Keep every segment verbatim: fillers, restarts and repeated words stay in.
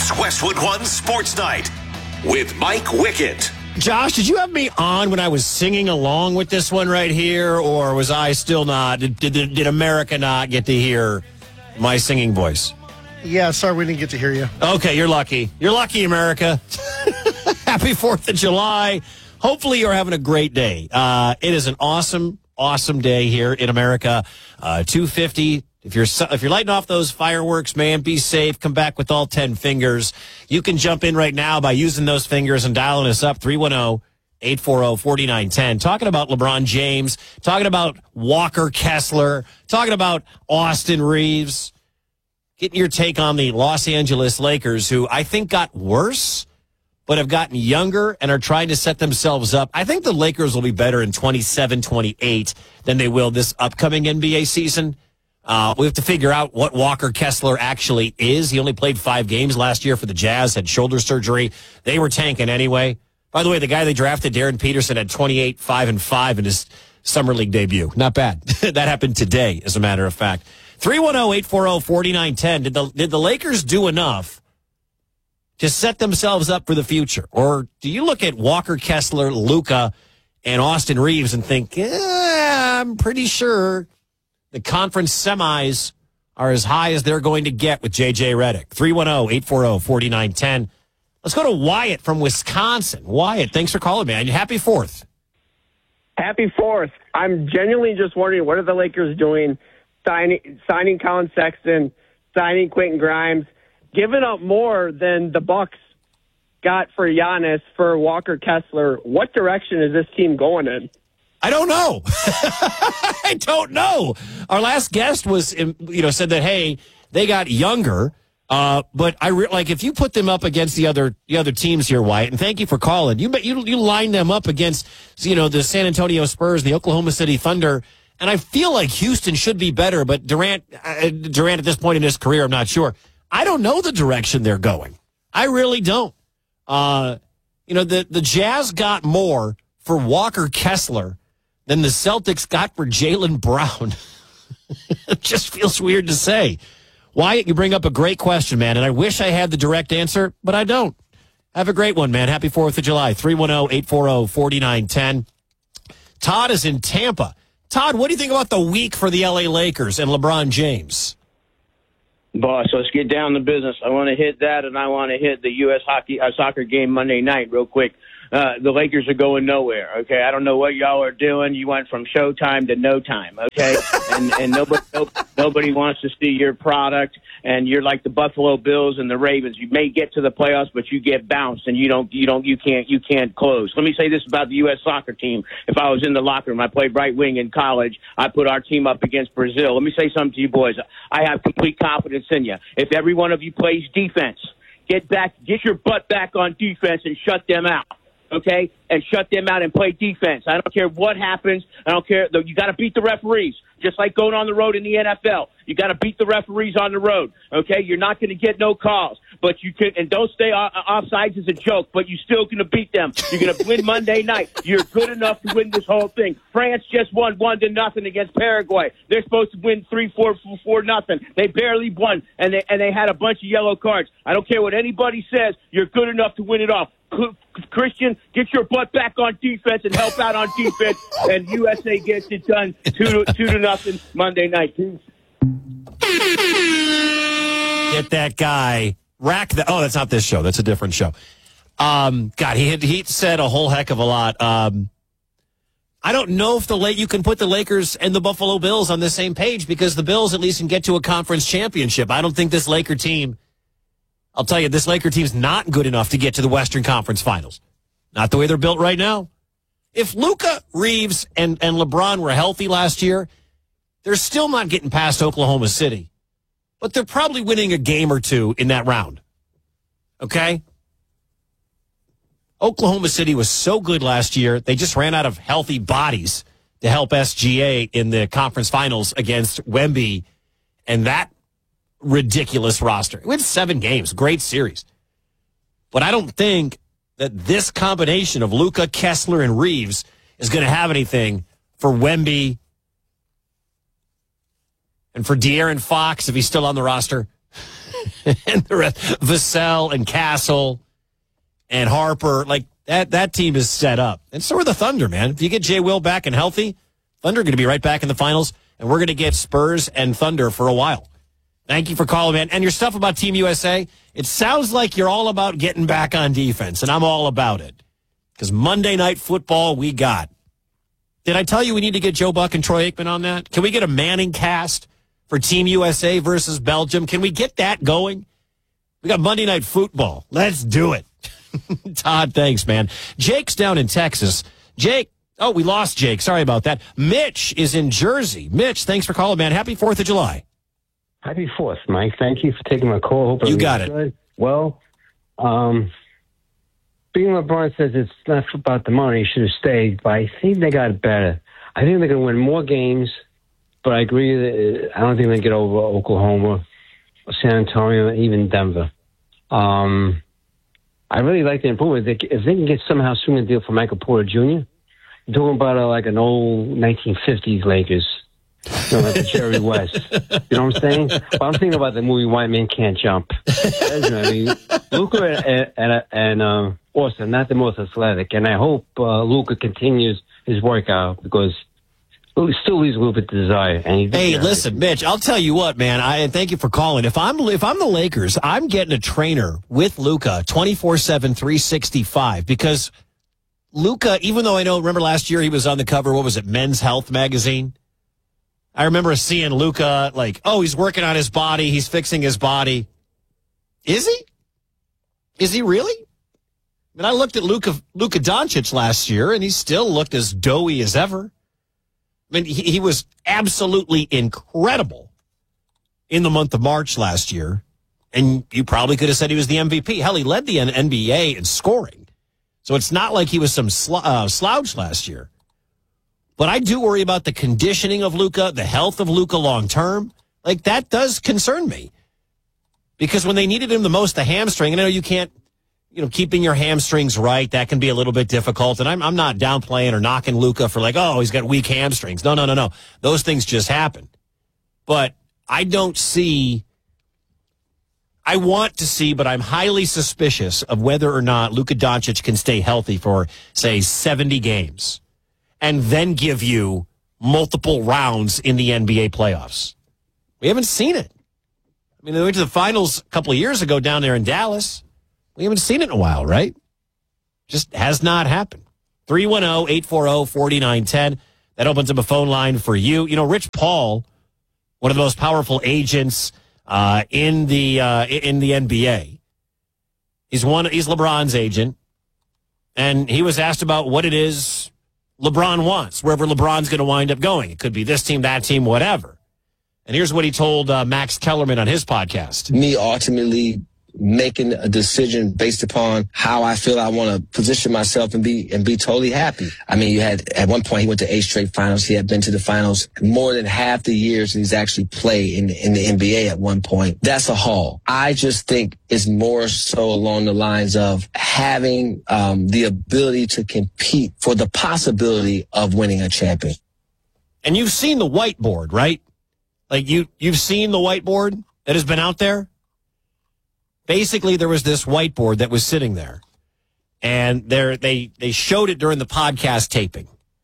It's Westwood One Sports Night with Mike Wickett. Josh, did you have me on when I was singing along with this one right here, or was I still not? Did, did, did America not get to hear my singing voice? Yeah, sorry we didn't get to hear you. Okay, you're lucky. You're lucky, America. Happy fourth of July. Hopefully you're having a great day. Uh, it is an awesome, awesome day here in America. Uh, two fifty. If you're if you're lighting off those fireworks, man, be safe. Come back with all ten fingers. You can jump in right now by using those fingers and dialing us up, three one zero, eight four zero, four nine one zero. Talking about LeBron James, talking about Walker Kessler, talking about Austin Reeves. Getting your take on the Los Angeles Lakers, who I think got worse, but have gotten younger and are trying to set themselves up. I think the Lakers will be better in twenty-seven twenty-eight than they will this upcoming N B A season. Uh, we have to figure out what Walker Kessler actually is. He only played five games last year for the Jazz, had shoulder surgery. They were tanking anyway. By the way, the guy they drafted, Darren Peterson, had twenty-eight, five, and five in his Summer League debut. Not bad. That happened today, as a matter of fact. three one zero, eight four zero, four nine one zero. Did the, did the Lakers do enough to set themselves up for the future? Or do you look at Walker Kessler, Luka, and Austin Reeves and think, eh, I'm pretty sure the conference semis are as high as they're going to get with J J Redick? three one zero, eight four zero, four nine one zero. Let's go to Wyatt from Wisconsin. Wyatt, thanks for calling, man. Happy fourth. Happy fourth. I'm genuinely just wondering, what are the Lakers doing? Signing, signing Colin Sexton, signing Quentin Grimes, giving up more than the Bucks got for Giannis, for Walker Kessler. What direction is this team going in? I don't know. I don't know. Our last guest was, you know, said that, hey, they got younger. Uh, but I re- like if you put them up against the other the other teams here, Wyatt, and thank you for calling. You you you line them up against, you know, the San Antonio Spurs, the Oklahoma City Thunder. And I feel like Houston should be better, but Durant, uh, Durant at this point in his career, I'm not sure. I don't know the direction they're going. I really don't. Uh, you know, the, the Jazz got more for Walker Kessler than the Celtics got for Jaylen Brown. It just feels weird to say. Wyatt, you bring up a great question, man, and I wish I had the direct answer, but I don't. Have a great one, man. Happy fourth of July. three one zero, eight four zero, four nine one zero. Todd is in Tampa. Todd, what do you think about the week for the L A Lakers and LeBron James? Boss, let's get down to business. I want to hit that, and I want to hit the U S hockey uh, soccer game Monday night real quick. Uh, the Lakers are going nowhere, okay? I don't know what y'all are doing. You went from showtime to no time, okay? and and nobody no, nobody wants to see your product, and you're like the Buffalo Bills and the Ravens. You may get to the playoffs, but you get bounced, and you don't you don't you can't you can't close. Let me say this about the U S soccer team. If I was in the locker room, I played right wing in college. I put our team up against Brazil. Let me say something to you boys. I have complete confidence in you. If every one of you plays defense, get back, get your butt back on defense and shut them out. Okay, and shut them out and play defense. I don't care what happens. I don't care. You got to beat the referees, just like going on the road in the N F L. You got to beat the referees on the road. Okay, you're not going to get no calls, but you can. And don't stay off, offsides as a joke, but you're still going to beat them. You're going to win Monday night. You're good enough to win this whole thing. France just won one to nothing against Paraguay. They're supposed to win three, four, four, four nothing. They barely won, and they and they had a bunch of yellow cards. I don't care what anybody says. You're good enough to win it all. Christian, get your butt back on defense and help out on defense, and U S A gets it done two to, two to nothing Monday night. Get that guy. Rack the. Oh, that's not this show. That's a different show. Um, God, he had, he said a whole heck of a lot. Um, I don't know if the late you can put the Lakers and the Buffalo Bills on the same page, because the Bills at least can get to a conference championship. I don't think this Laker team. I'll tell you, this Laker team's not good enough to get to the Western Conference Finals. Not the way they're built right now. If Luka, Reeves, and, and LeBron were healthy last year, they're still not getting past Oklahoma City. But they're probably winning a game or two in that round. Okay? Oklahoma City was so good last year, they just ran out of healthy bodies to help S G A in the conference finals against Wemby. And that ridiculous roster. We had seven games. Great series. But I don't think that this combination of Luka, Kessler, and Reeves is going to have anything for Wemby and for De'Aaron Fox, if he's still on the roster. and the rest, Vassell and Castle and Harper, like that, that team is set up. And so are the Thunder, man. If you get Jay Will back and healthy, Thunder are going to be right back in the finals, and we're going to get Spurs and Thunder for a while. Thank you for calling, man. And your stuff about Team U S A, it sounds like you're all about getting back on defense, and I'm all about it. Because Monday Night Football, we got. Did I tell you we need to get Joe Buck and Troy Aikman on that? Can we get a Manning cast for Team U S A versus Belgium? Can we get that going? We got Monday Night Football. Let's do it. Todd, thanks, man. Jake's down in Texas. Jake, oh, we lost Jake. Sorry about that. Mitch is in Jersey. Mitch, thanks for calling, man. Happy fourth of July. Happy fourth, Mike. Thank you for taking my call. Hope you got it. Good. Well, um, being LeBron says it's not about the money, he should have stayed, but I think they got better. I think they're going to win more games, but I agree that I don't think they get over Oklahoma, San Antonio, even Denver. Um, I really like the improvement. If they can get somehow swing a deal for Michael Porter Junior, you're talking about uh, like an old nineteen fifties Lakers. You know, like the Jerry West. You know what I'm saying? Well, I'm thinking about the movie White Man Can't Jump. I mean, Luka and, and, and uh, Austin, not the most athletic. And I hope uh, Luka continues his workout because it still leaves a little bit to desire. And he, hey, you know, listen, Mitch, I'll tell you what, man. I thank you for calling. If I'm if I'm the Lakers, I'm getting a trainer with Luka twenty-four seven, three sixty-five because Luka, even though I know, remember last year he was on the cover, what was it, Men's Health magazine? I remember seeing Luka like, oh, he's working on his body. He's fixing his body. Is he? Is he really? I mean, I looked at Luka, Luka Doncic last year, and he still looked as doughy as ever. I mean, he, he was absolutely incredible in the month of March last year, and you probably could have said he was the M V P. Hell, he led the N B A in scoring. So it's not like he was some sl- uh, slouch last year. But I do worry about the conditioning of Luka, the health of Luka long term. Like, that does concern me. Because when they needed him the most, the hamstring, and I know you can't, you know, keeping your hamstrings right, that can be a little bit difficult. And I'm, I'm not downplaying or knocking Luka for like, oh, he's got weak hamstrings. No, no, no, no. Those things just happen. But I don't see, I want to see, but I'm highly suspicious of whether or not Luka Doncic can stay healthy for, say, seventy games. And then give you multiple rounds in the N B A playoffs. We haven't seen it. I mean, they went to the finals a couple of years ago down there in Dallas. We haven't seen it in a while, right? Just has not happened. three one zero, eight four zero, four nine one zero. That opens up a phone line for you. You know, Rich Paul, one of the most powerful agents uh, in the uh, in the N B A. He's one. He's LeBron's agent, and he was asked about what it is LeBron wants, wherever LeBron's going to wind up going. It could be this team, that team, whatever. And here's what he told uh, Max Kellerman on his podcast. Me ultimately making a decision based upon how I feel I want to position myself and be and be totally happy. I mean, you had at one point he went to eight straight finals. He had been to the finals more than half the years he's actually played in in the N B A at one point. That's a haul. I just think it's more so along the lines of having um, the ability to compete for the possibility of winning a champion. And you've seen the whiteboard, right? Like you you've seen the whiteboard that has been out there. Basically, there was this whiteboard that was sitting there, and there they they showed it during the podcast taping,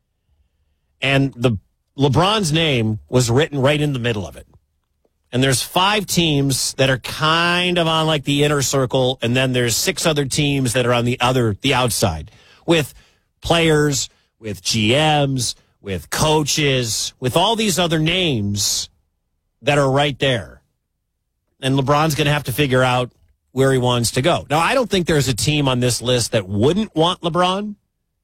and the LeBron's name was written right in the middle of it. And there's five teams that are kind of on like the inner circle, and then there's six other teams that are on the other the outside, with players, with G Ms, with coaches, with all these other names that are right there. And LeBron's going to have to figure out where he wants to go. Now, I don't think there's a team on this list that wouldn't want LeBron.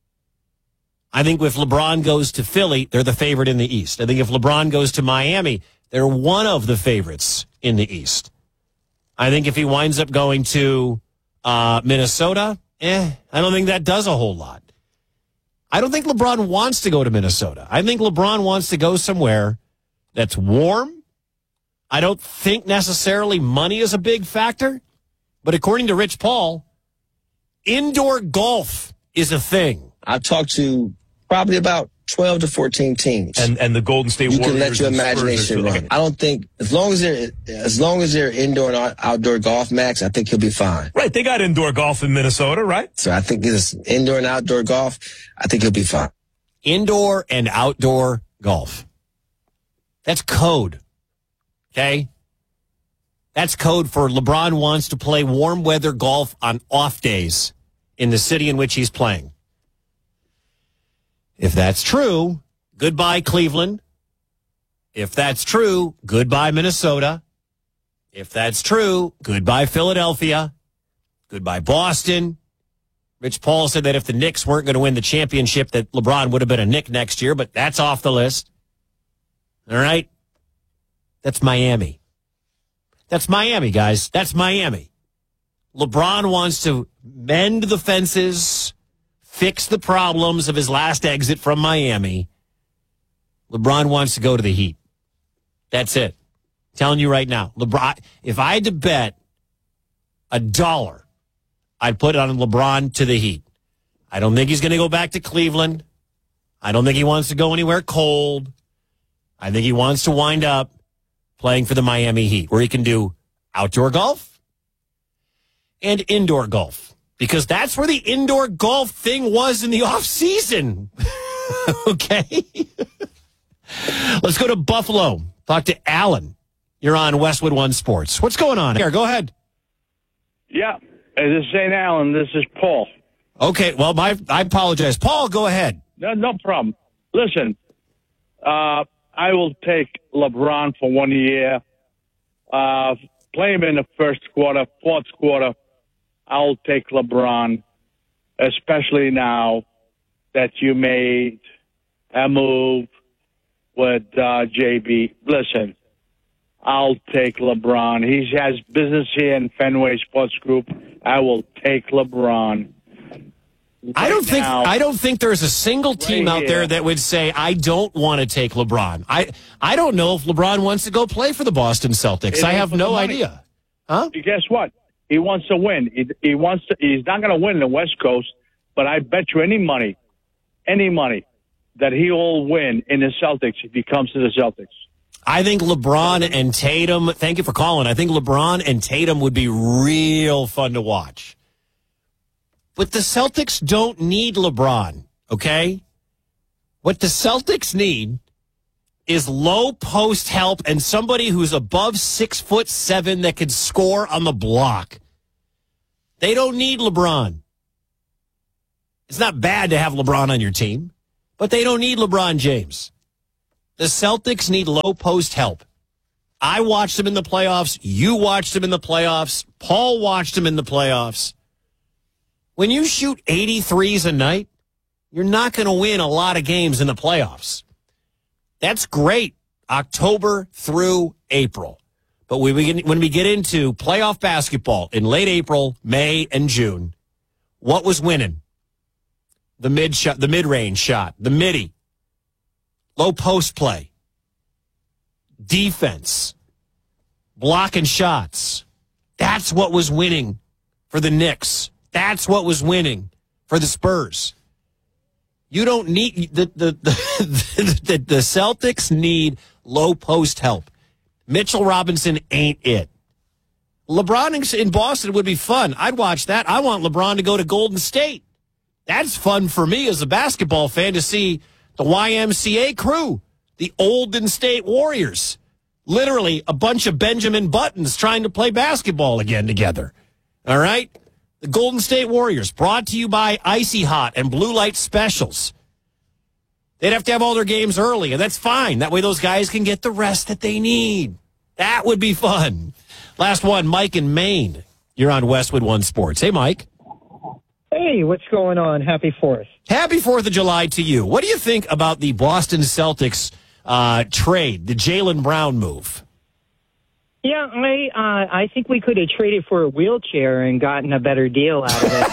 I think if LeBron goes to Philly, they're the favorite in the East. I think if LeBron goes to Miami, they're one of the favorites in the East. I think if he winds up going to uh, Minnesota, eh, I don't think that does a whole lot. I don't think LeBron wants to go to Minnesota. I think LeBron wants to go somewhere that's warm. I don't think necessarily money is a big factor. But according to Rich Paul, indoor golf is a thing. I've talked to probably about twelve to fourteen teams. And and the Golden State you Warriors. You can let your and imagination Spurs run. I don't think as long as they're as long as they're indoor and out- outdoor golf, Max, I think he'll be fine. Right, they got indoor golf in Minnesota, right? So I think it's indoor and outdoor golf. I think he'll be fine. Indoor and outdoor golf. That's code. Okay? That's code for LeBron wants to play warm weather golf on off days in the city in which he's playing. If that's true, goodbye Cleveland. If that's true, goodbye Minnesota. If that's true, goodbye Philadelphia. Goodbye Boston. Rich Paul said that if the Knicks weren't going to win the championship, that LeBron would have been a Knick next year, but that's off the list. All right? That's Miami. That's Miami, guys. That's Miami. LeBron wants to mend the fences, fix the problems of his last exit from Miami. LeBron wants to go to the Heat. That's it. I'm telling you right now. LeBron, if I had to bet a dollar, I'd put it on LeBron to the Heat. I don't think he's going to go back to Cleveland. I don't think he wants to go anywhere cold. I think he wants to wind up playing for the Miami Heat, where he can do outdoor golf and indoor golf, because that's where the indoor golf thing was in the off season. Okay. Let's go to Buffalo. Talk to Alan. You're on Westwood One Sports. What's going on here? Go ahead. Yeah. Hey, this is Saint Alan. This is Paul. Okay. Well, my I apologize. Paul, go ahead. No, no problem. Listen, uh, I will take LeBron for one year. Uh, play him in the first quarter, fourth quarter. I'll take LeBron, especially now that you made a move with uh, J B. Listen, I'll take LeBron. He has business here in Fenway Sports Group. I will take LeBron. Right I don't think now, I don't think there's a single team right out there here. that would say I don't want to take LeBron. I I don't know if LeBron wants to go play for the Boston Celtics. It I ain't have for no the money. idea. Huh? Guess what? He wants to win. He, he wants to. He's not going to win the West Coast, but I bet you any money, any money, that he will win in the Celtics if he comes to the Celtics. I think LeBron and Tatum, thank you for calling. I think LeBron and Tatum would be real fun to watch. But the Celtics don't need LeBron, okay? What the Celtics need is low post help and somebody who's above six foot seven that can score on the block. They don't need LeBron. It's not bad to have LeBron on your team, but they don't need LeBron James. The Celtics need low post help. I watched them in the playoffs. You watched them in the playoffs. Paul watched them in the playoffs. When you shoot eighty-threes a night, you're not going to win a lot of games in the playoffs. That's great, October through April. But when we get, when we get into playoff basketball in late April, May, and June, what was winning? The mid shot, the mid-range shot, the midi, low post play, defense, blocking shots. That's what was winning for the Knicks. That's what was winning for the Spurs. You don't need the the the, the, the Celtics need low post help. Mitchell Robinson ain't it. LeBron in Boston would be fun. I'd watch that. I want LeBron to go to Golden State. That's fun for me as a basketball fan to see the Y M C A crew, the Golden State Warriors. Literally a bunch of Benjamin Buttons trying to play basketball again together. All right? The Golden State Warriors, brought to you by Icy Hot and Blue Light Specials. They'd have to have all their games early, and that's fine. That way those guys can get the rest that they need. That would be fun. Last one, Mike in Maine. You're on Westwood One Sports. Hey, Mike. Hey, what's going on? Happy fourth. Happy fourth of July to you. What do you think about the Boston Celtics uh, trade, the Jaylen Brown move? Yeah, I uh, I think we could have traded for a wheelchair and gotten a better deal out of it.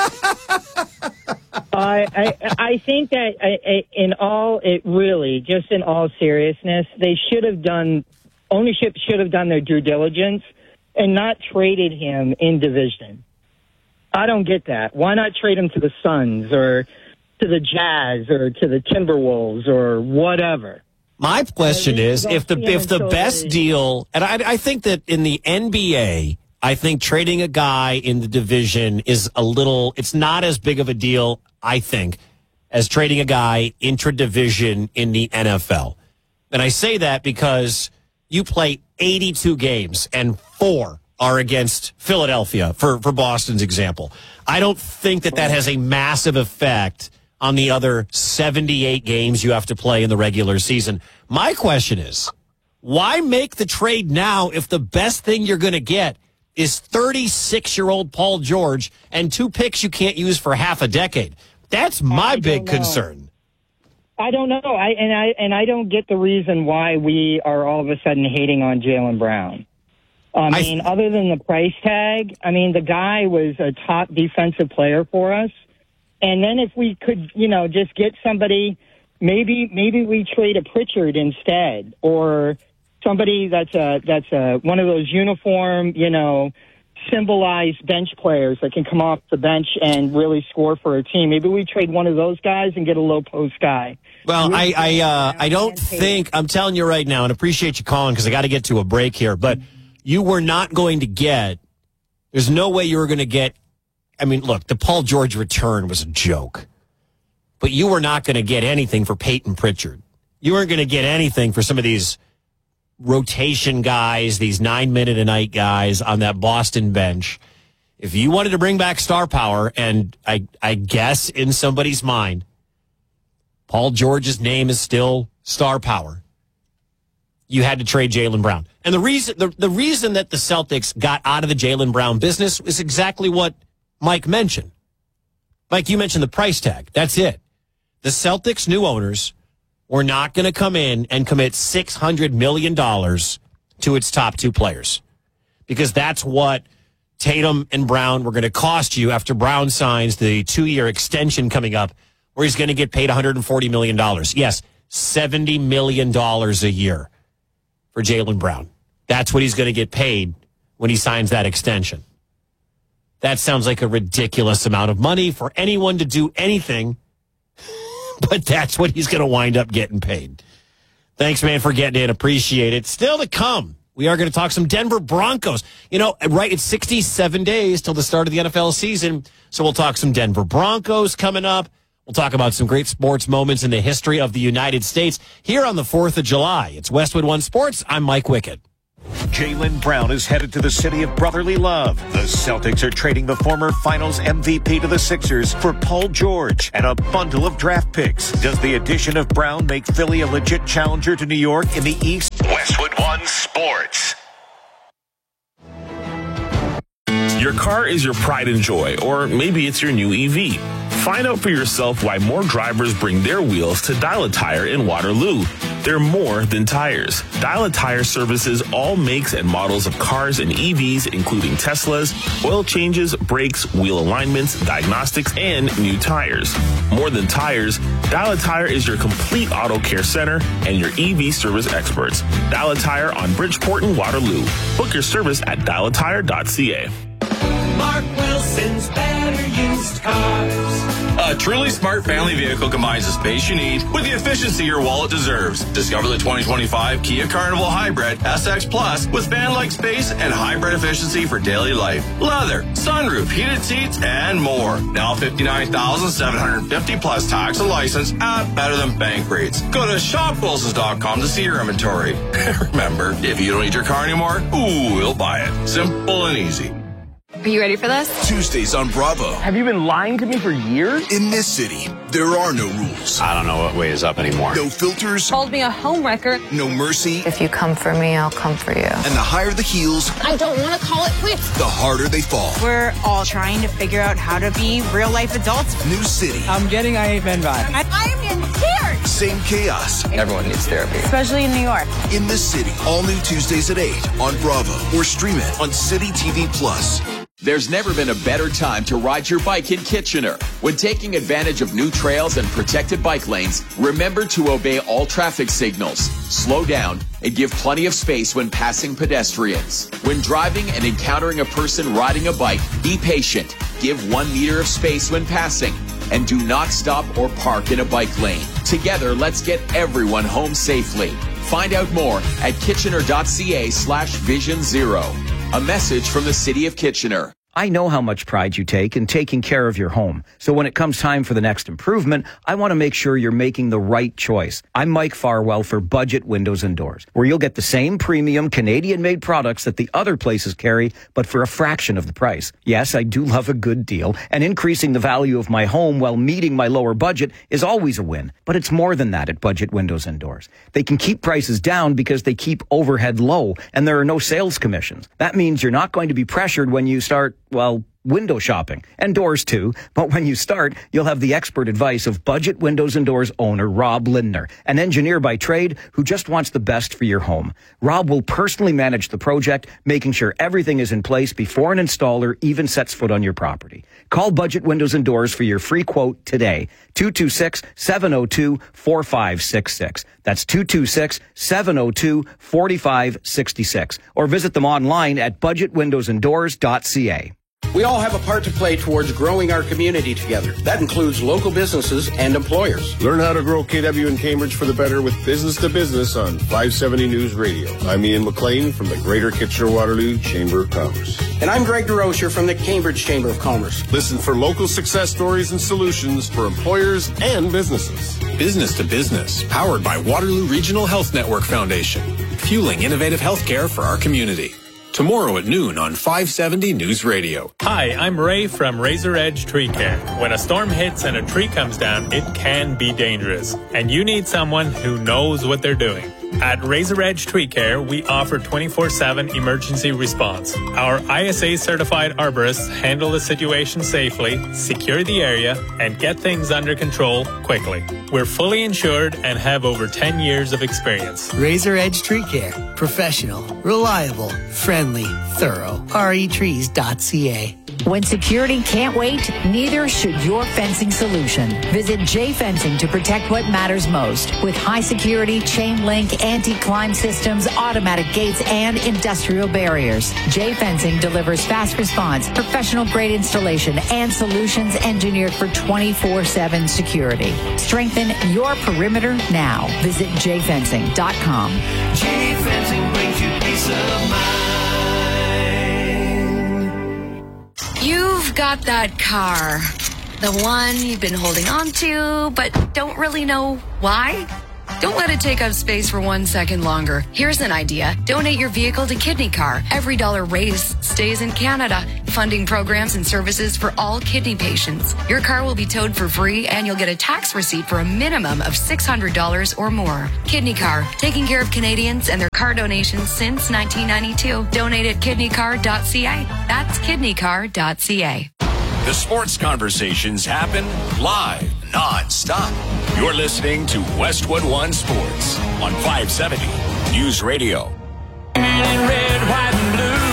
But I, I I think that I, I, in all it really, just in all seriousness, they should have done ownership should have done their due diligence and not traded him in division. I don't get that. Why not trade him to the Suns or to the Jazz or to the Timberwolves or whatever. My question is, if the if the best deal, and I, I think that in the N B A, I think trading a guy in the division is a little, it's not as big of a deal, I think, as trading a guy intra-division in the N F L. And I say that because you play eighty-two games and four are against Philadelphia, for, for Boston's example. I don't think that that has a massive effect on the other seventy-eight games you have to play in the regular season. My question is, why make the trade now if the best thing you're going to get is thirty-six-year-old Paul George and two picks you can't use for half a decade? That's my big know. concern. I don't know. I and I and I don't get the reason why we are all of a sudden hating on Jaylen Brown. I mean, I, other than the price tag, I mean, the guy was a top defensive player for us. And then if we could, you know, just get somebody, maybe maybe we trade a Pritchard instead, or somebody that's a that's a one of those uniform, you know, symbolized bench players that can come off the bench and really score for a team. Maybe we trade one of those guys and get a low post guy. Well, I I, uh, I don't think, I'm telling you right now, and appreciate you calling because I got to get to a break here, but you were not going to get, there's no way you were going to get, I mean, look, the Paul George return was a joke, but you were not going to get anything for Peyton Pritchard. You weren't going to get anything for some of these rotation guys, these nine-minute-a-night guys on that Boston bench. If you wanted to bring back star power, and I, I guess in somebody's mind, Paul George's name is still star power, you had to trade Jaylen Brown. And the reason the, the reason that the Celtics got out of the Jaylen Brown business is exactly what Mike mentioned. Mike, you mentioned the price tag. That's it. The Celtics' new owners were not going to come in and commit six hundred million dollars to its top two players, because that's what Tatum and Brown were going to cost you after Brown signs the two-year extension coming up, where he's going to get paid one hundred forty million dollars. Yes, seventy million dollars a year for Jaylen Brown. That's what he's going to get paid when he signs that extension. That sounds like a ridiculous amount of money for anyone to do anything, but that's what he's going to wind up getting paid. Thanks, man, for getting in. Appreciate it. Still to come, we are going to talk some Denver Broncos. You know, right, it's sixty-seven days till the start of the N F L season, so we'll talk some Denver Broncos coming up. We'll talk about some great sports moments in the history of the United States here on the fourth of July. It's Westwood One Sports. I'm Mike Wickett. Jaylen Brown is headed to the city of brotherly love. The Celtics are trading the former finals M V P to the Sixers for Paul George and a bundle of draft picks. Does the addition of Brown make Philly a legit challenger to New York in the East? Westwood One Sports. Your car is your pride and joy, or maybe it's your new E V. Find out for yourself why more drivers bring their wheels to Dial Tire in Waterloo. They're more than tires. Dial Tire services all makes and models of cars and E Vs, including Teslas, oil changes, brakes, wheel alignments, diagnostics, and new tires. More than tires, Dial Tire is your complete auto care center and your E V service experts. Dial Tire on Bridgeport and Waterloo. Book your service at dial tire dot c a. Mark Wilson's Better Used Cars. A truly smart family vehicle combines the space you need with the efficiency your wallet deserves. Discover the twenty twenty-five Kia Carnival Hybrid S X Plus with van-like space and hybrid efficiency for daily life. Leather, sunroof, heated seats, and more. Now fifty-nine thousand seven hundred fifty dollars plus tax and license at better than bank rates. Go to shop wilsons dot com to see your inventory. Remember, if you don't need your car anymore, ooh, we'll buy it. Simple and easy. Are you ready for this? Tuesdays on Bravo. Have you been lying to me for years? In this city, there are no rules. I don't know what way is up anymore. No filters. Called me a homewrecker. No mercy. If you come for me, I'll come for you. And the higher the heels, I don't want to call it quits. The harder they fall. We're all trying to figure out how to be real life adults. New city. I'm getting I Hate Men vibes. I, I'm in tears. Same chaos. Everyone needs therapy. Especially in New York. In this city, all new Tuesdays at eight on Bravo or stream it on City T V Plus. There's never been a better time to ride your bike in Kitchener. When taking advantage of new trails and protected bike lanes, remember to obey all traffic signals, slow down, and give plenty of space when passing pedestrians. When driving and encountering a person riding a bike, be patient. Give one meter of space when passing. And do not stop or park in a bike lane. Together, let's get everyone home safely. Find out more at Kitchener.ca slash Vision Zero. A message from the City of Kitchener. I know how much pride you take in taking care of your home. So when it comes time for the next improvement, I want to make sure you're making the right choice. I'm Mike Farwell for Budget Windows and Doors, where you'll get the same premium Canadian-made products that the other places carry, but for a fraction of the price. Yes, I do love a good deal, and increasing the value of my home while meeting my lower budget is always a win. But it's more than that at Budget Windows and Doors. They can keep prices down because they keep overhead low, and there are no sales commissions. That means you're not going to be pressured when you start, well, window shopping, and doors too. But when you start, you'll have the expert advice of Budget Windows and Doors owner Rob Lindner, an engineer by trade who just wants the best for your home. Rob will personally manage the project, making sure everything is in place before an installer even sets foot on your property. Call Budget Windows and Doors for your free quote today. two two six, seven oh two, four five six six. That's two two six, seven oh two, four five six six. Or visit them online at budget windows and doors dot c a. We all have a part to play towards growing our community together. That includes local businesses and employers. Learn how to grow K W in Cambridge for the better with Business to Business on five seventy News Radio. I'm Ian McLean from the Greater Kitchener-Waterloo Chamber of Commerce. And I'm Greg DeRocher from the Cambridge Chamber of Commerce. Listen for local success stories and solutions for employers and businesses. Business to Business, powered by Waterloo Regional Health Network Foundation, fueling innovative healthcare for our community. Tomorrow at noon on five seventy News Radio. Hi, I'm Ray from Razor Edge Tree Care. When a storm hits and a tree comes down, it can be dangerous, and you need someone who knows what they're doing. At Razor Edge Tree Care, we offer twenty-four seven emergency response. Our I S A-certified arborists handle the situation safely, secure the area, and get things under control quickly. We're fully insured and have over ten years of experience. Razor Edge Tree Care. Professional, reliable, friendly, thorough. R E trees dot c a. When security can't wait, neither should your fencing solution. Visit J Fencing to protect what matters most. With high security, chain link, anti-climb systems, automatic gates, and industrial barriers. J Fencing delivers fast response, professional grade installation, and solutions engineered for twenty-four seven security. Strengthen your perimeter now. Visit j fencing dot com. J Fencing brings you peace of mind. You've got that car, the one you've been holding on to, but don't really know why. Don't let it take up space for one second longer. Here's an idea. Donate your vehicle to Kidney Car. Every dollar raised stays in Canada, funding programs and services for all kidney patients. Your car will be towed for free, and you'll get a tax receipt for a minimum of six hundred dollars or more. Kidney Car, taking care of Canadians and their car donations since nineteen ninety-two. Donate at kidney car dot c a. That's kidney car dot c a. The sports conversations happen live, non-stop. You're listening to Westwood One Sports on five seventy News Radio. Red, white, and blue.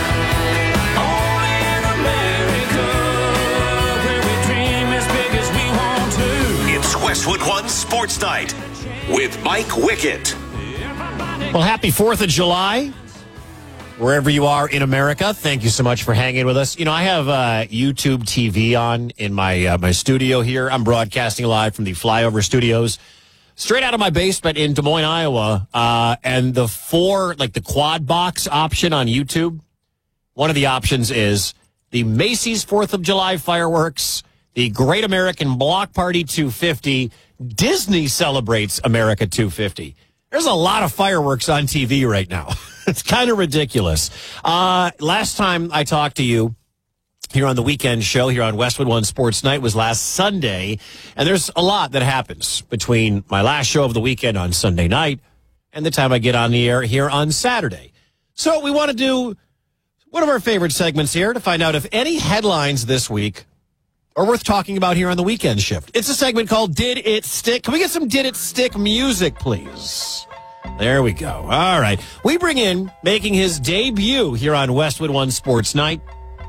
Only in America, where we dream as big as we want to. It's Westwood One Sports Night with Mike Wickett. Well, happy fourth of July. Wherever you are in America, thank you so much for hanging with us. You know, I have uh, YouTube T V on in my uh, my studio here. I'm broadcasting live from the Flyover Studios, straight out of my basement in Des Moines, Iowa. Uh, and the four, like the quad box option on YouTube, one of the options is the Macy's fourth of July fireworks, the Great American Block Party two fifty, Disney celebrates America two fifty. There's a lot of fireworks on T V right now. It's kind of ridiculous. Uh, last time I talked to you here on the weekend show, here on Westwood One Sports Night, was last Sunday. And there's a lot that happens between my last show of the weekend on Sunday night and the time I get on the air here on Saturday. So we want to do one of our favorite segments here to find out if any headlines this week are worth talking about here on the weekend shift. It's a segment called Did It Stick? Can we get some Did It Stick music, please? There we go. All right. We bring in, making his debut here on Westwood One Sports Night,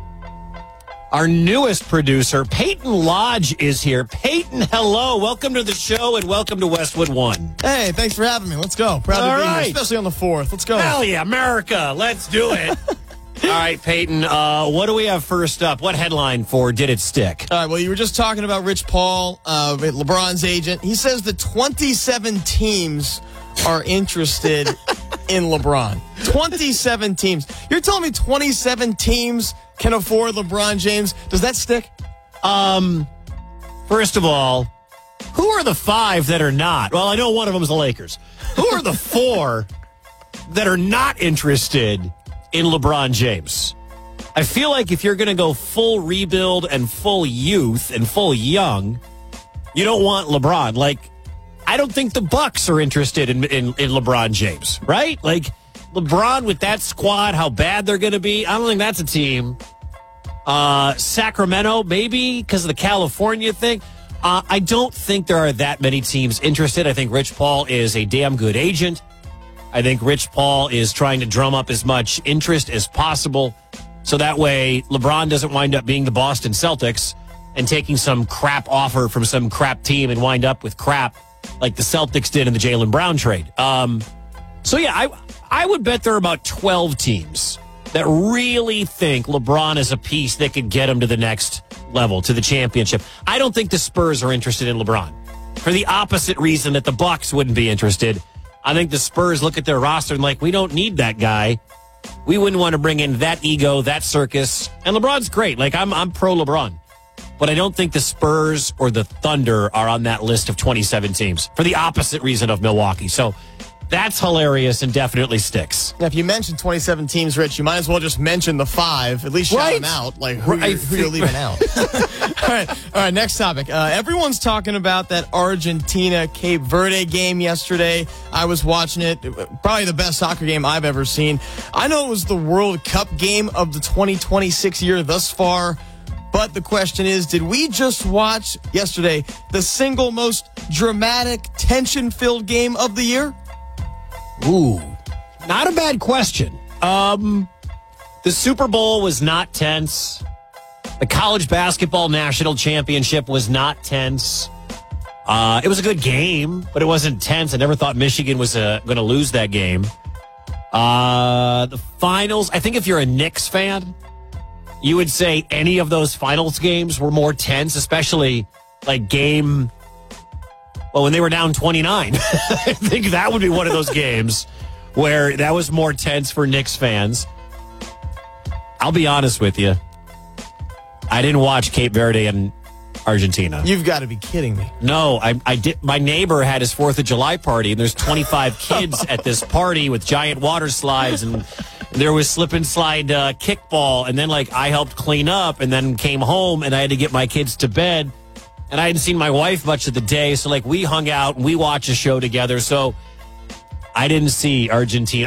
our newest producer, Peyton Lodge, is here. Peyton, hello. Welcome to the show and welcome to Westwood One. Hey, thanks for having me. Let's go. Proud All to be right. here, especially on the fourth. Let's go. Hell yeah, America. Let's do it. All right, Peyton, uh, what do we have first up? What headline for Did It Stick? All right, well, you were just talking about Rich Paul, uh, LeBron's agent. He says that twenty-seven teams are interested in LeBron. twenty-seven teams. You're telling me twenty-seven teams can afford LeBron James? Does that stick? Um, first of all, who are the five that are not? Well, I know one of them is the Lakers. Who are the four that are not interested in LeBron James? I feel like if you're going to go full rebuild and full youth and full young, you don't want LeBron. Like, I don't think the Bucks are interested in, in, in LeBron James, right? Like, LeBron with that squad, how bad they're going to be, I don't think that's a team. Uh, Sacramento, maybe, because of the California thing. Uh, I don't think there are that many teams interested. I think Rich Paul is a damn good agent. I think Rich Paul is trying to drum up as much interest as possible so that way LeBron doesn't wind up being the Boston Celtics and taking some crap offer from some crap team and wind up with crap like the Celtics did in the Jaylen Brown trade. Um, so, yeah, I I would bet there are about twelve teams that really think LeBron is a piece that could get him to the next level, to the championship. I don't think the Spurs are interested in LeBron for the opposite reason that the Bucks wouldn't be interested. I think the Spurs look at their roster and like, we don't need that guy. We wouldn't want to bring in that ego, that circus. And LeBron's great. Like, I'm I'm pro LeBron. But I don't think the Spurs or the Thunder are on that list of twenty-seven teams for the opposite reason of Milwaukee. So that's hilarious and definitely sticks. Now, if you mention twenty-seven teams, Rich, you might as well just mention the five. At least shout right. them out. Like, who, right. you're, who you're leaving out. all right. All right. Next topic. Uh, everyone's talking about that Argentina-Cape Verde game yesterday. I was watching it. Probably the best soccer game I've ever seen. I know it was the World Cup game of the twenty twenty-six year thus far. But the question is, did we just watch yesterday the single most dramatic, tension-filled game of the year? Ooh, not a bad question. Um, the Super Bowl was not tense. The college basketball national championship was not tense. Uh, it was a good game, but it wasn't tense. I never thought Michigan was uh, going to lose that game. Uh, the finals, I think if you're a Knicks fan, you would say any of those finals games were more tense, especially like game... Well, when they were down twenty-nine, I think that would be one of those games where that was more tense for Knicks fans. I'll be honest with you. I didn't watch Cape Verde and Argentina. You've got to be kidding me. No, I, I did. My neighbor had his fourth of July party, and there's twenty-five kids at this party with giant water slides, and there was slip and slide uh, kickball, and then like I helped clean up, and then came home, and I had to get my kids to bed. And I hadn't seen my wife much of the day, so like we hung out and we watched a show together. So I didn't see Argentina.